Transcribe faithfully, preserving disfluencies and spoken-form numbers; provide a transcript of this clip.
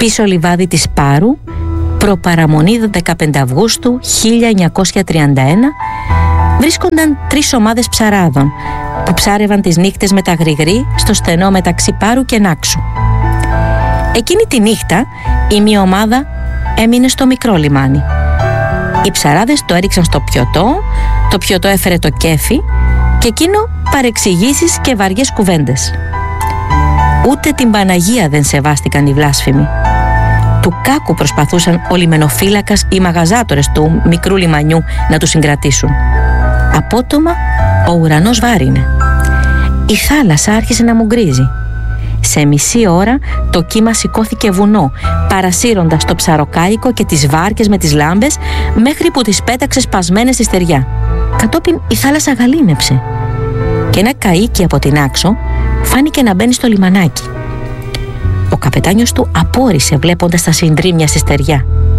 πίσω λιβάδι της Πάρου, προπαραμονή δεκαπέντε Αυγούστου χίλια εννιακόσια τριάντα ένα, βρίσκονταν τρεις ομάδες ψαράδων που ψάρευαν τις νύχτες με τα γρηγρή στο στενό μεταξύ Πάρου και Νάξου. Εκείνη τη νύχτα η μία ομάδα έμεινε στο μικρό λιμάνι. Οι ψαράδες το έριξαν στο πιωτό, το πιωτό έφερε το κέφι και εκείνο παρεξηγήσεις και βαριές κουβέντες. Ούτε την Παναγία δεν σεβάστηκαν οι βλάσφημοι. Του κάκου προσπαθούσαν ο λιμενοφύλακας ή οι μαγαζάτορες του μικρού λιμανιού να τους συγκρατήσουν. Απότομα ο ουρανός βάρινε. Η θάλασσα άρχισε να μουγκρίζει. Σε μισή ώρα το κύμα σηκώθηκε βουνό, παρασύροντας το ψαροκάικο και τις βάρκες με τις λάμπες μέχρι που τις πέταξε σπασμένες στη στεριά. Κατόπιν η θάλασσα γαλήνεψε και ένα καΐκι από την άξο φάνηκε να μπαίνει στο λιμανάκι. Ο καπετάνιος του απόρρισε βλέποντας τα συντρίμμια στη στεριά.